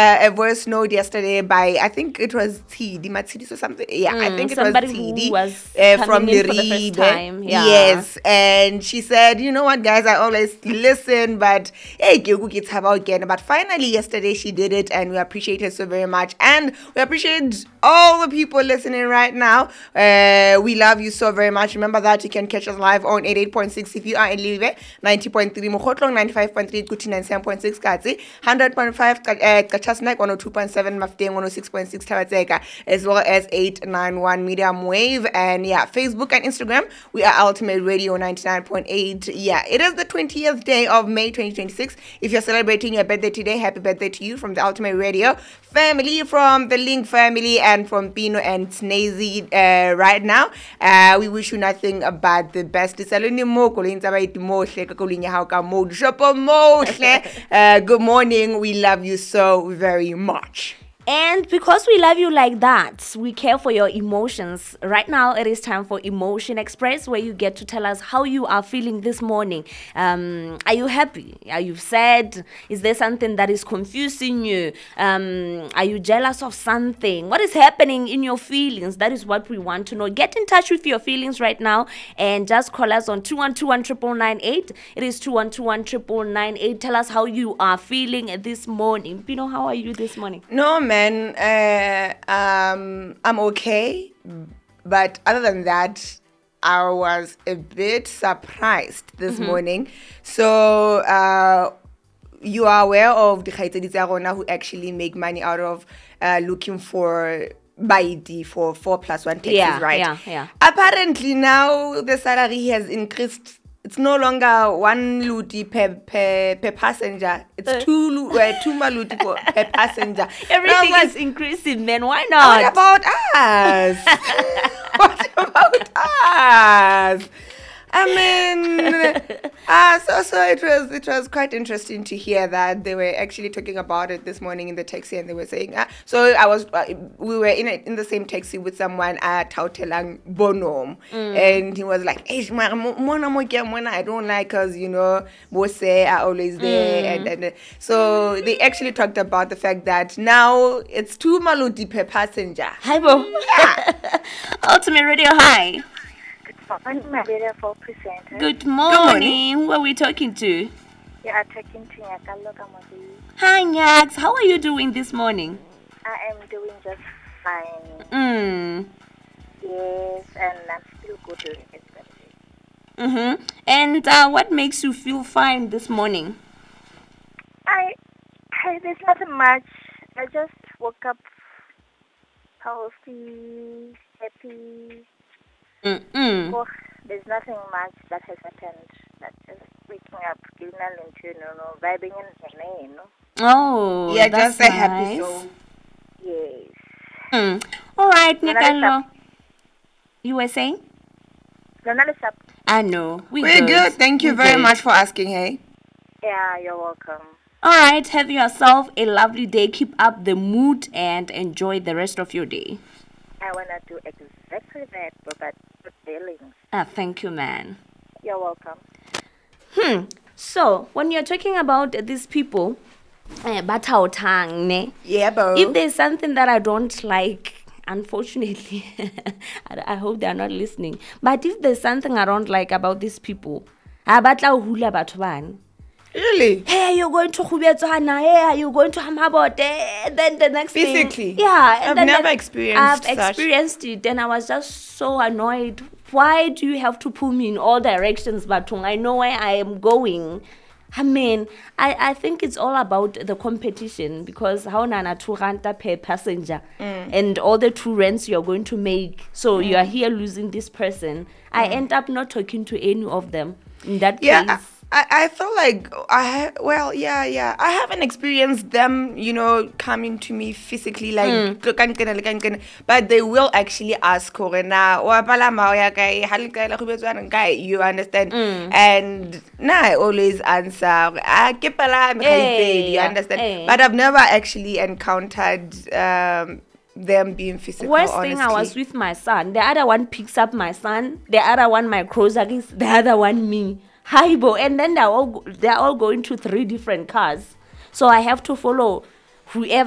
a voice note yesterday by, I think it was Tidi Matsidi or something. Yeah, I think it was somebody Tidi who was from coming in for the first Leribe. time. Yeah. Yes, and she said, you know what, guys, I always listen, but hey, it's about again. But finally, yesterday she did it, and we appreciate her so very much, and we appreciate all the people listening right now. We love you so very much. Remember that you can catch us live on 88.6 if you are in Leribe, 90.3 Mokotlong, 95.3 Kuti, 97.6 Katsi, 100.5 Kachasnek, 102.7 Mafdeng, 106.6 Tawatseka, as well as 891 Medium Wave, and yeah, Facebook and Instagram, we are Ultimate Radio 99.8. Yeah, it is the 20th day of May 2026. If you're celebrating your birthday today, happy birthday to you from the Ultimate Radio family, from the Link family, and from Pino and Snazy right now. We wish you nothing but the best. Good morning. We love you so very much. And because we love you like that, we care for your emotions. Right now, it is time for Emotion Express, where you get to tell us how you are feeling this morning. Are you happy? Are you sad? Is there something that is confusing you? Are you jealous of something? What is happening in your feelings? That is what we want to know. Get in touch with your feelings right now and just call us on 2121-9998. It is 2121-9998. Tell us how you are feeling this morning. Pino, how are you this morning? No, man. I'm okay, but other than that, I was a bit surprised this morning. So you are aware of the Khaitedi tsa rona who actually make money out of looking for Baidi for 4+1 taxes, right? Yeah. Apparently now the salary has increased. It's no longer 1 luti per passenger. It's two maluti per passenger. Everything is increasing, man. Why not? What about us? What about us? I mean, so it was quite interesting to hear that they were actually talking about it this morning in the taxi, and they were saying, so we were in the same taxi with someone at Tautelang Bonom, and he was like, hey, I don't like, cause Bose are always there, and so they actually talked about the fact that now it's 2 maluti per passenger. Hi, Bo. Yeah. Ultimate Radio, hi. Presenter. Good morning. Who are we talking to? You are talking to Nyakalo Kamodi. Hi, Nyaks. How are you doing this morning? I am doing just fine. Yes, and I'm still good during this birthday. And what makes you feel fine this morning? There's nothing much. I just woke up healthy, happy. Oh, there's nothing much that has happened. That's just waking up, vibing in the Oh, yeah, that's just a happy nice. soul. Yes. All right, Nyakalo. You were saying? I know. We're good. Thank you very much for asking, hey? Yeah, you're welcome. All right, have yourself a lovely day. Keep up the mood and enjoy the rest of your day. I want to do exactly that, but with feelings. Thank you, man. You're welcome. So, when you're talking about these people, Yeah, bro. if there's something that I don't like, unfortunately, I hope they're not listening. But if there's something I don't like about these people, Really? hey, you're going to Khubetswana, hey, you're going to Hamabote, then the next Physically? thing. Yeah. I've never experienced I've such. experienced it, and I was just so annoyed. Why do you have to pull me in all directions, Batung? I know where I am going. I mean, I think it's all about the competition, because how nana 2 ranta per passenger and all the 2 rents you're going to make. So you are here losing this person. I end up not talking to any of them in that case. I feel like I haven't experienced them, coming to me physically, like, but they will actually ask, you understand? And I always answer, you understand? But I've never actually encountered them being physical. Worst honestly. thing, I was with my son. The other one picks up my son. The other one my groceries. The other one me. Haibo, and then they're all going to 3 different cars. So I have to follow whoever